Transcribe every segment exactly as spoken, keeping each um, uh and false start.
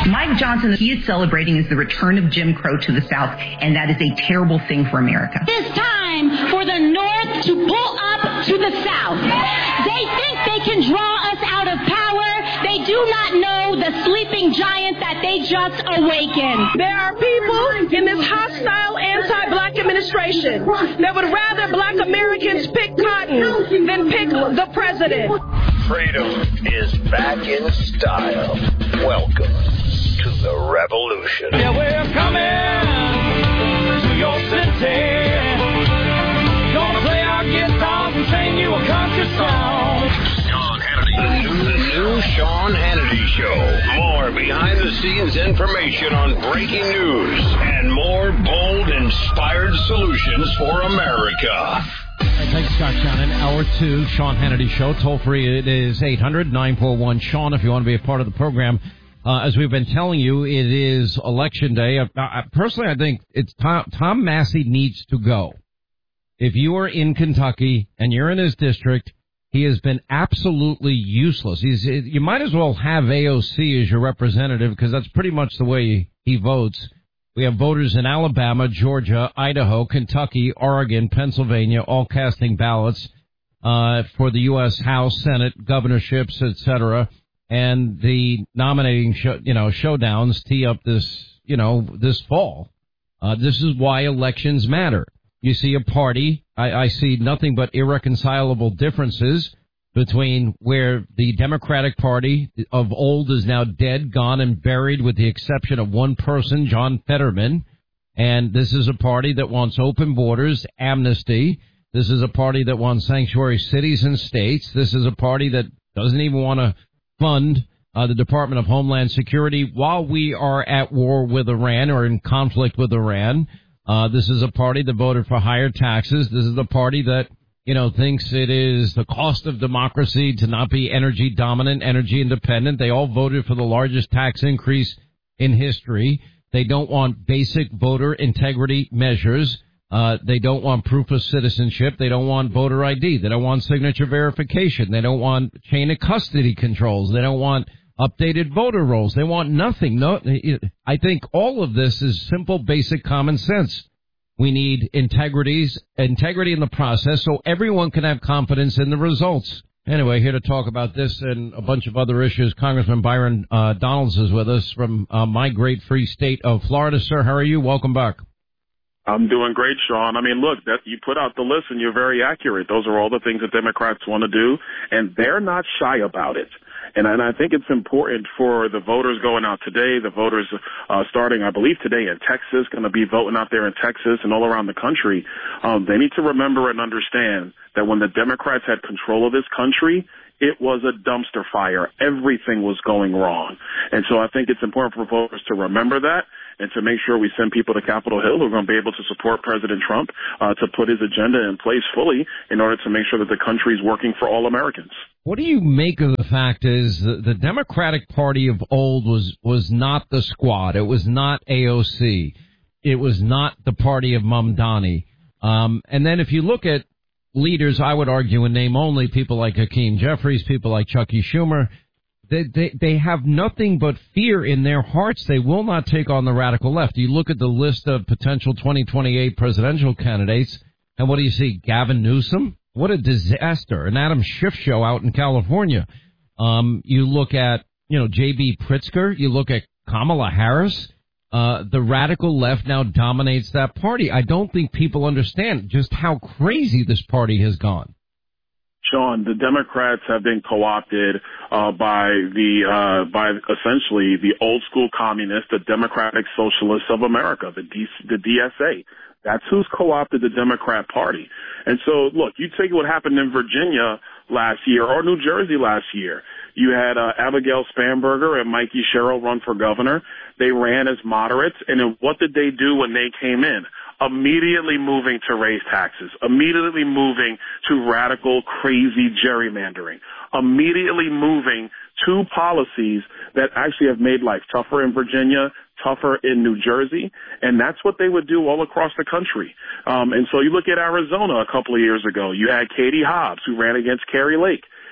Mike Johnson, he is celebrating is the return of Jim Crow to the South, and that is a terrible thing for America. It's time for the North to pull up to the South. They think they can draw us out of power. They do not know the sleeping giant that they just awakened. There are people in this hostile anti-black administration that would rather black Americans pick cotton than pick the president. Freedom is back in style. Welcome to the revolution. Yeah, we're coming to your city. Gonna play our guitars and sing you a country song. Sean Hannity. The new, the new Sean Hannity Show. More behind-the-scenes information on breaking news and more bold, inspired solutions for America. Thanks, Scott Shannon. Hour two, Sean Hannity Show. Toll free, it is eight hundred nine four one Sean if you want to be a part of the program. Uh, as we've been telling you, it is Election Day. Uh, I, personally, I think it's Tom, Tom Massey needs to go. If you are in Kentucky and you're in his district, he has been absolutely useless. He's, you might as well have A O C as your representative because that's pretty much the way he votes. We have voters in Alabama, Georgia, Idaho, Kentucky, Oregon, Pennsylvania, all casting ballots uh for the U S House, Senate, governorships, et cetera. And the nominating, show, you know, showdowns tee up this, you know, this fall. Uh This is why elections matter. You see a party. I, I see nothing but irreconcilable differences between where the Democratic Party of old is now dead, gone, and buried with the exception of one person, John Fetterman. And this is a party that wants open borders, amnesty. This is a party that wants sanctuary cities and states. This is a party that doesn't even want to fund uh, the Department of Homeland Security while we are at war with Iran or in conflict with Iran. Uh, this is a party that voted for higher taxes. This is a party that you know, thinks it is the cost of democracy to not be energy dominant, energy independent. They all voted for the largest tax increase in history. They don't want basic voter integrity measures. Uh, they don't want proof of citizenship. They don't want voter I D. They don't want signature verification. They don't want chain of custody controls. They don't want updated voter rolls. They want nothing. No, I think all of this is simple, basic common sense. We need integrities, integrity in the process so everyone can have confidence in the results. Anyway, here to talk about this and a bunch of other issues, Congressman Byron uh, Donalds is with us from uh, my great free state of Florida. Sir, how are you? Welcome back. I'm doing great, Sean. I mean, look, that you put out the list and you're very accurate. Those are all the things that Democrats want to do, and they're not shy about it. And, and I think it's important for the voters going out today, the voters uh, starting, I believe, today in Texas, going to be voting out there in Texas and all around the country. Um, they need to remember and understand that when the Democrats had control of this country, it was a dumpster fire. Everything was going wrong. And so I think it's important for voters to remember that and to make sure we send people to Capitol Hill who are going to be able to support President Trump uh, to put his agenda in place fully in order to make sure that the country is working for all Americans. What do you make of the fact is that the Democratic Party of old was, was not the Squad. It was not A O C. It was not the party of Mamdani. Um, and then if you look at leaders, I would argue in name only, people like Hakeem Jeffries, people like Chucky Schumer, they, they, they have nothing but fear in their hearts. They will not take on the radical left. You look at the list of potential twenty twenty-eight presidential candidates, and what do you see? Gavin Newsom? What a disaster. An Adam Schiff show out in California. Um, you look at, you know, J B Pritzker. You look at Kamala Harris. Uh, the radical left now dominates that party. I don't think people understand just how crazy this party has gone. Sean, the Democrats have been co-opted uh, by the uh, by essentially the old school communists, the Democratic Socialists of America, the D- the D S A. That's who's co-opted the Democrat Party. And so, look, you take what happened in Virginia last year or New Jersey last year. You had uh, Abigail Spanberger and Mikey Sherrill run for governor. They ran as moderates, and then what did they do when they came in? Immediately moving to raise taxes, immediately moving to radical, crazy gerrymandering, immediately moving to policies that actually have made life tougher in Virginia, tougher in New Jersey, and that's what they would do all across the country. Um, and so you look at Arizona a couple of years ago. You had Katie Hobbs, who ran against Kari Lake.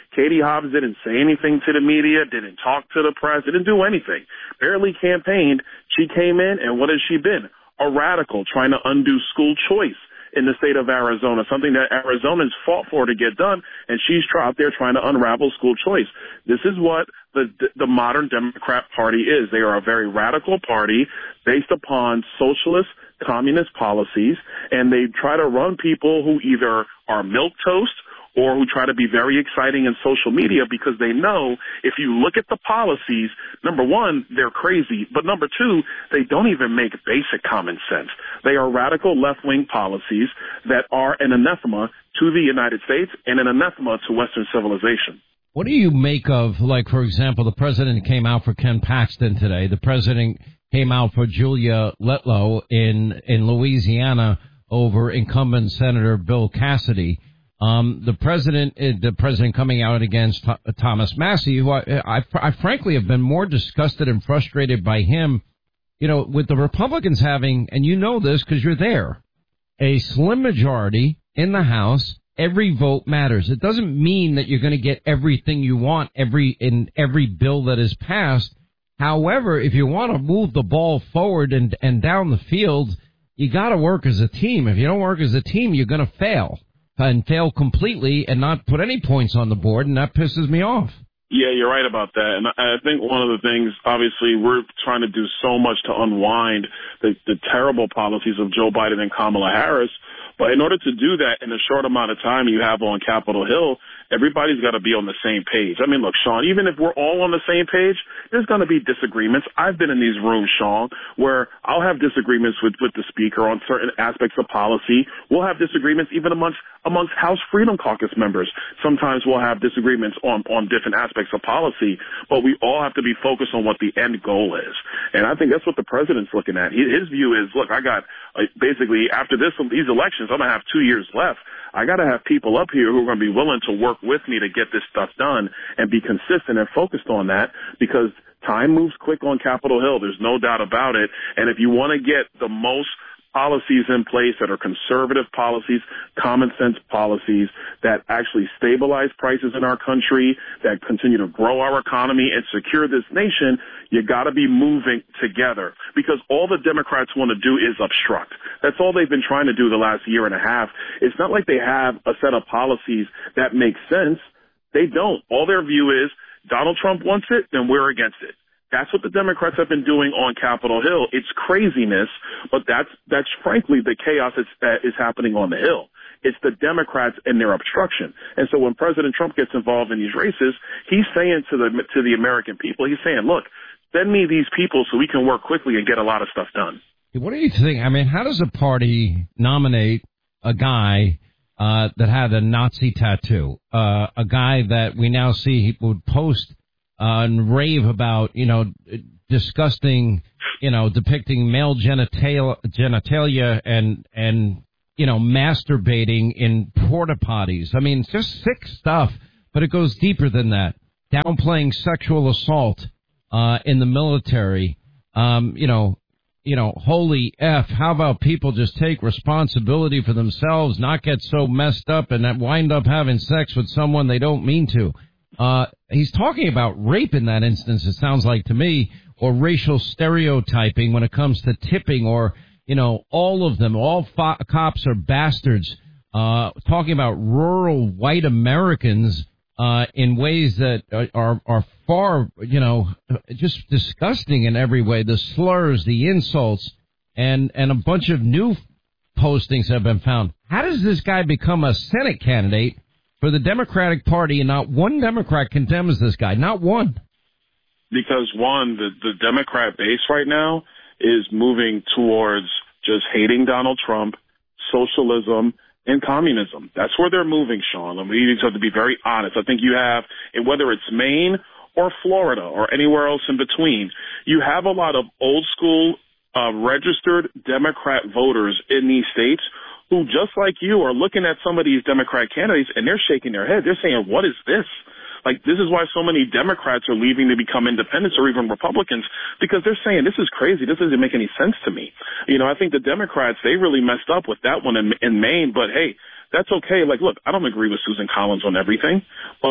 Katie Hobbs didn't say anything to the media, didn't talk to the press, didn't do anything. Barely campaigned. She came in, and what has she been? A radical trying to undo school choice in the state of Arizona, something that Arizonans fought for to get done, and she's out there trying to unravel school choice. This is what the the modern Democrat Party is. They are a very radical party based upon socialist, communist policies, and they try to run people who either are milquetoast or who try to be very exciting in social media because they know if you look at the policies, number one, they're crazy, but number two, they don't even make basic common sense. They are radical left-wing policies that are an anathema to the United States and an anathema to Western civilization. What do you make of, like, for example, the president came out for Ken Paxton today. The president came out for Julia Letlow in, in Louisiana over incumbent Senator Bill Cassidy. Um, the president, the president coming out against Thomas Massie, who I, I, I frankly have been more disgusted and frustrated by him, you know, with the Republicans having, and you know this because you're there, a slim majority in the House. Every vote matters. It doesn't mean that you're going to get everything you want every in every bill that is passed. However, if you want to move the ball forward and, and down the field, you got to work as a team. If you don't work as a team, you're going to fail. And fail completely and not put any points on the board, and that pisses me off. Yeah, you're right about that. And I think one of the things, obviously, we're trying to do so much to unwind the, the terrible policies of Joe Biden and Kamala Harris. But in order to do that in a short amount of time you have on Capitol Hill, everybody's got to be on the same page. I mean, look, Sean, even if we're all on the same page, there's going to be disagreements. I've been in these rooms, Sean, where I'll have disagreements with, with the speaker on certain aspects of policy. We'll have disagreements even amongst amongst House Freedom Caucus members. Sometimes we'll have disagreements on, on different aspects of policy, but we all have to be focused on what the end goal is. And I think that's what the president's looking at. His view is, look, I got uh, basically after this, these elections, I'm going to have two years left. I got to have people up here who are going to be willing to work with me to get this stuff done and be consistent and focused on that because time moves quick on Capitol Hill. There's no doubt about it. And if you want to get the most policies in place that are conservative policies, common sense policies that actually stabilize prices in our country, that continue to grow our economy and secure this nation, you got to be moving together because all the Democrats want to do is obstruct. That's all they've been trying to do the last year and a half. It's not like they have a set of policies that make sense. They don't. All their view is Donald Trump wants it, then we're against it. That's what the Democrats have been doing on Capitol Hill. It's craziness, but that's that's frankly the chaos that's, that is happening on the Hill. It's the Democrats and their obstruction. And so when President Trump gets involved in these races, he's saying to the to the American people, he's saying, look, send me these people so we can work quickly and get a lot of stuff done. What do you think? I mean, how does a party nominate a guy uh, that had a Nazi tattoo, uh, a guy that we now see would post Uh, and rave about, you know, disgusting, you know, depicting male genital, genitalia and, and, you know, masturbating in porta potties. I mean, it's just sick stuff, but it goes deeper than that. Downplaying sexual assault, uh, in the military. Um, you know, you know, holy F, how about people just take responsibility for themselves, not get so messed up and wind up having sex with someone they don't mean to. Uh, he's talking about rape in that instance, it sounds like to me, or racial stereotyping when it comes to tipping or, you know, all of them, all fo- cops are bastards, uh, talking about rural white Americans, uh, in ways that are, are, are far, you know, just disgusting in every way. The slurs, the insults, and, and a bunch of new postings have been found. How does this guy become a Senate candidate for the Democratic Party, and not one Democrat condemns this guy? Not one. Because, one, the, the Democrat base right now is moving towards just hating Donald Trump, socialism, and communism. That's where they're moving, Sean. And we need to have to be very honest. I think you have, and whether it's Maine or Florida or anywhere else in between, you have a lot of old school uh, registered Democrat voters in these states who, just like you, are looking at some of these Democrat candidates and they're shaking their head. They're saying, what is this? Like, this is why so many Democrats are leaving to become independents or even Republicans, because they're saying, this is crazy. This doesn't make any sense to me. You know, I think the Democrats, they really messed up with that one in, in Maine, but hey, that's okay. Like, look, I don't agree with Susan Collins on everything, but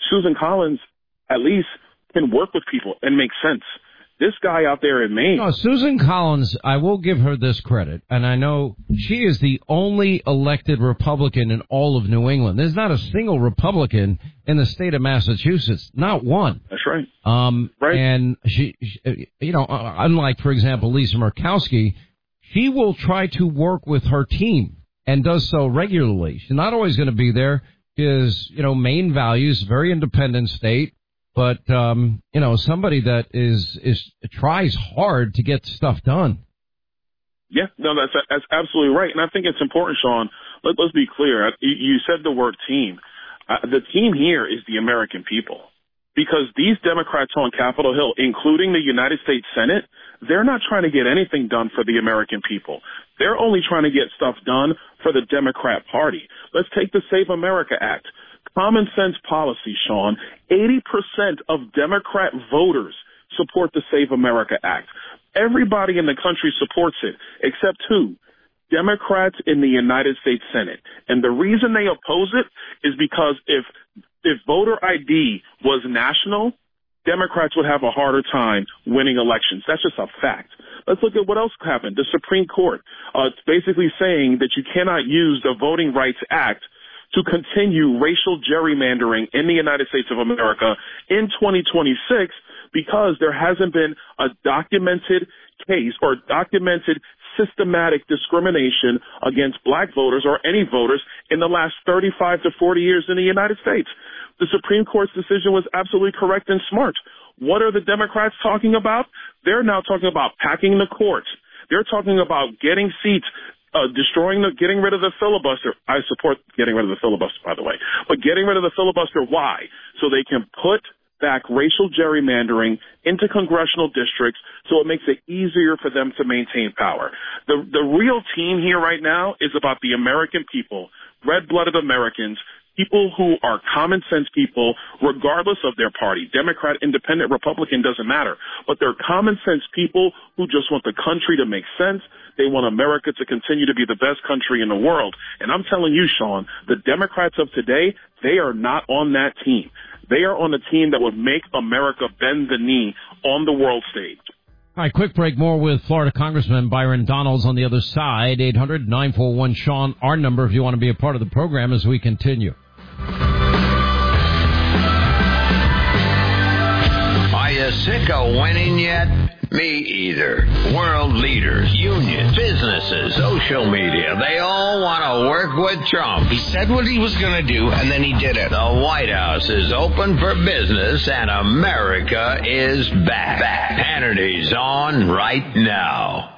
Susan Collins at least can work with people and make sense. This guy out there in Maine. No, Susan Collins, I will give her this credit, and I know she is the only elected Republican in all of New England. There's not a single Republican in the state of Massachusetts, not one. That's right. Um, right. And she, she, you know, unlike, for example, Lisa Murkowski, she will try to work with her team and does so regularly. She's not always going to be there because, you know, Maine values, very independent state. But, um, you know, somebody that is, is tries hard to get stuff done. Yeah, no, that's that's absolutely right. And I think it's important, Sean. Let, let's be clear. You said the word team. Uh, the team here is the American people. Because these Democrats on Capitol Hill, including the United States Senate, they're not trying to get anything done for the American people. They're only trying to get stuff done for the Democrat Party. Let's take the Save America Act. Common sense policy, Sean. eighty percent of Democrat voters support the Save America Act. Everybody in the country supports it, except who? Democrats in the United States Senate. And the reason they oppose it is because if if voter I D was national, Democrats would have a harder time winning elections. That's just a fact. Let's look at what else happened. The Supreme Court, uh, it's basically saying that you cannot use the Voting Rights Act to continue racial gerrymandering in the United States of America in twenty twenty-six because there hasn't been a documented case or documented systematic discrimination against black voters or any voters in the last thirty-five to forty years in the United States. The Supreme Court's decision was absolutely correct and smart. What are the Democrats talking about? They're now talking about packing the courts. They're talking about getting seats, uh, destroying the, getting rid of the filibuster. I support getting rid of the filibuster, by the way, but getting rid of the filibuster. Why? So they can put back racial gerrymandering into congressional districts so it makes it easier for them to maintain power. The, the real team here right now is about the American people, red-blooded Americans, people who are common sense people, regardless of their party. Democrat, independent, Republican, doesn't matter. But they're common sense people who just want the country to make sense. They want America to continue to be the best country in the world. And I'm telling you, Sean, the Democrats of today, they are not on that team. They are on a team that would make America bend the knee on the world stage. All right, quick break. More with Florida Congressman Byron Donalds on the other side. eight hundred nine four one Sean, our number if you want to be a part of the program as we continue. Are you sick of winning yet? Me either. World leaders, unions, businesses, social media, they all want to work with Trump. He said what he was going to do, and then he did it. The White House is open for business, and America is back. back. Hannity's on right now.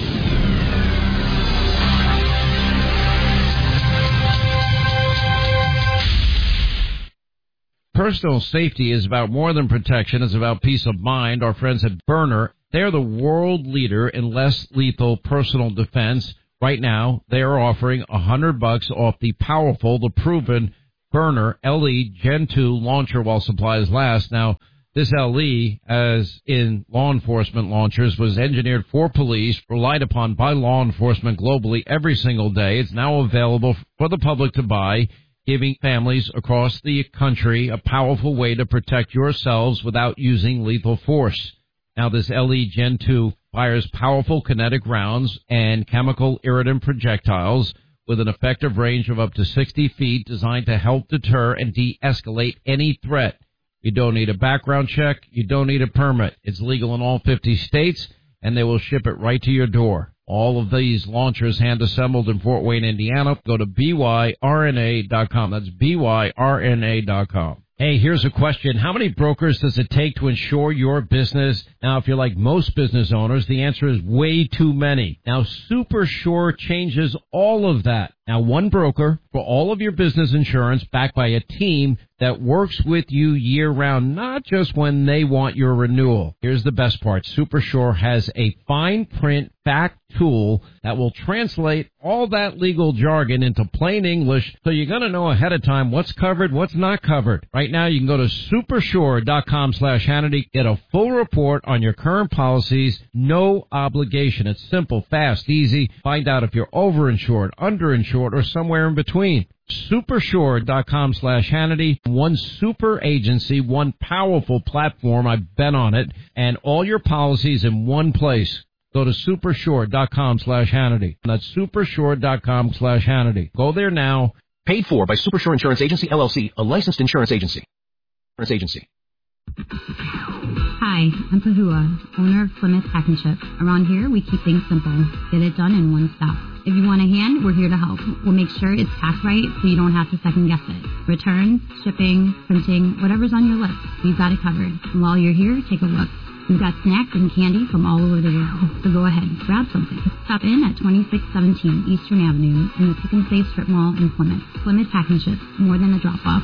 Personal safety is about more than protection. It's about peace of mind. Our friends at Byrna, they're the world leader in less lethal personal defense. Right now, they are offering a hundred bucks off the powerful, the proven Byrna L E Gen two launcher while supplies last. Now, this L E, as in law enforcement launchers, was engineered for police, relied upon by law enforcement globally every single day. It's now available for the public to buy, giving families across the country a powerful way to protect yourselves without using lethal force. Now, this L E Gen two fires powerful kinetic rounds and chemical irritant projectiles with an effective range of up to sixty feet, designed to help deter and de-escalate any threat. You don't need a background check. You don't need a permit. It's legal in all fifty states, and they will ship it right to your door. All of these launchers hand-assembled in Fort Wayne, Indiana. Go to B Y R N A dot com. That's B Y R N A dot com. Hey, here's a question. How many brokers does it take to insure your business? Now, if you're like most business owners, the answer is way too many. Now, SuperSure changes all of that. Now, one broker for all of your business insurance, backed by a team that works with you year-round, not just when they want your renewal. Here's the best part. SuperSure has a fine print fact tool that will translate all that legal jargon into plain English, so you're going to know ahead of time what's covered, what's not covered. Right now, you can go to supersure.com slash Hannity, get a full report on your current policies, no obligation. It's simple, fast, easy. Find out if you're overinsured, underinsured, short, or somewhere in between. Supershore.com slash Hannity. One super agency, one powerful platform. I've been on it. And all your policies in one place. Go to supershore.com slash Hannity. That's supershore.com slash Hannity. Go there now. Paid for by Supershore Insurance Agency, L L C, a licensed insurance agency. Insurance agency. Hi, I'm Pahua, owner of Plymouth Pack and Ship. Around here, we keep things simple. Get it done in one stop. If you want a hand, we're here to help. We'll make sure it's packed right so you don't have to second guess it. Returns, shipping, printing, whatever's on your list, we've got it covered. And while you're here, take a look. We've got snacks and candy from all over the world. So go ahead, grab something. Stop in at twenty-six seventeen Eastern Avenue in the Pick and Save Strip Mall in Plymouth. Plymouth Pack and Ship, more than a drop-off.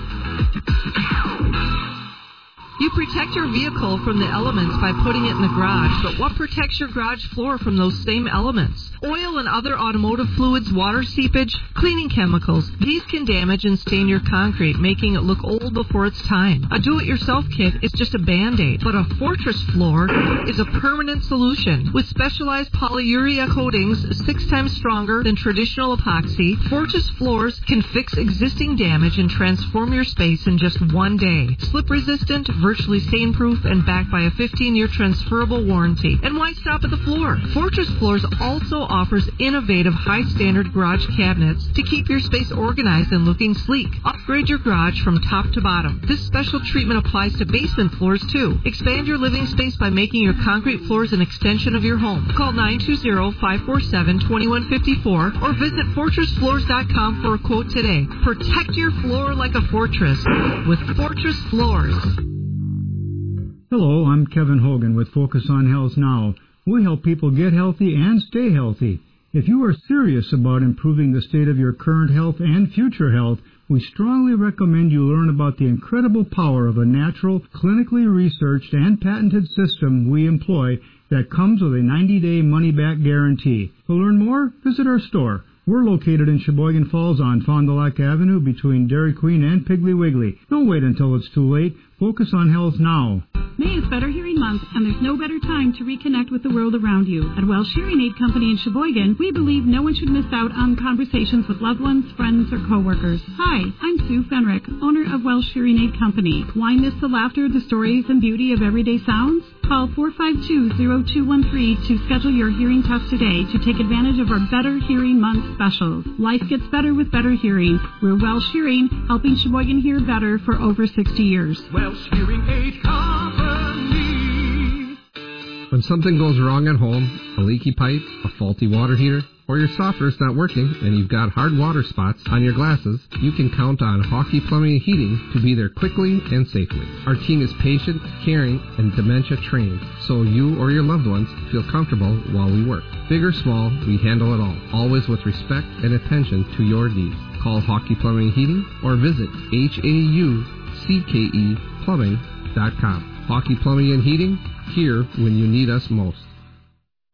You protect your vehicle from the elements by putting it in the garage, but what protects your garage floor from those same elements? Oil and other automotive fluids, water seepage, cleaning chemicals. These can damage and stain your concrete, making it look old before its time. A do-it-yourself kit is just a Band-Aid, but a Fortress floor is a permanent solution. With specialized polyurea coatings six times stronger than traditional epoxy, Fortress floors can fix existing damage and transform your space in just one day. Slip-resistant, virtually stain-proof, and backed by a fifteen-year transferable warranty. And why stop at the floor? Fortress Floors also offers innovative high-standard garage cabinets to keep your space organized and looking sleek. Upgrade your garage from top to bottom. This special treatment applies to basement floors, too. Expand your living space by making your concrete floors an extension of your home. Call nine two zero, five four seven, two one five four or visit fortress floors dot com for a quote today. Protect your floor like a fortress with Fortress Floors. Hello, I'm Kevin Hogan with Focus on Health Now. We help people get healthy and stay healthy. If you are serious about improving the state of your current health and future health, we strongly recommend you learn about the incredible power of a natural, clinically researched and patented system we employ that comes with a ninety-day money-back guarantee. To learn more, visit our store. We're located in Sheboygan Falls on Fond du Lac Avenue between Dairy Queen and Piggly Wiggly. Don't wait until it's too late. Focus on Health now. May is Better Hearing Month, and there's no better time to reconnect with the world around you. At Welsh Hearing Aid Company in Sheboygan, we believe no one should miss out on conversations with loved ones, friends, or coworkers. Hi, I'm Sue Fenrick, owner of Welsh Hearing Aid Company. Why miss the laughter, the stories, and beauty of everyday sounds? Call four five two, zero two one three to schedule your hearing test today to take advantage of our Better Hearing Month specials. Life gets better with better hearing. We're Welsh Hearing, helping Sheboygan hear better for over sixty years. Welsh Hearing Aid Company. When something goes wrong at home, a leaky pipe, a faulty water heater, or your softener's not working and you've got hard water spots on your glasses, you can count on Hawkey Plumbing and Heating to be there quickly and safely. Our team is patient, caring, and dementia trained, so you or your loved ones feel comfortable while we work. Big or small, we handle it all, always with respect and attention to your needs. Call Hawkey Plumbing and Heating or visit H A U C K E plumbing dot com. Hawkey Plumbing and Heating, here when you need us most.